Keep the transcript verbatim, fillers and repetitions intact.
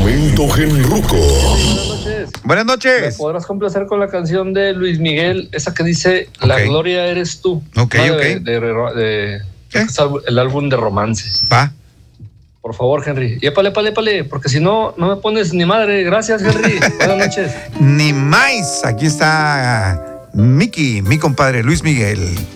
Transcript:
Momento Genruco. Buenas noches. Buenas ¿Me noches. podrás complacer con la canción de Luis Miguel, esa que dice La Ok. gloria eres tú? Ok, Una ok. De, de- de- de- ¿Qué? es el álbum de romance. Va. Por favor, Henry. Y épale, épale, épale, porque si no, no me pones ni madre. Gracias, Henry. Buenas noches. Ni más. Aquí está Miki, mi compadre Luis Miguel.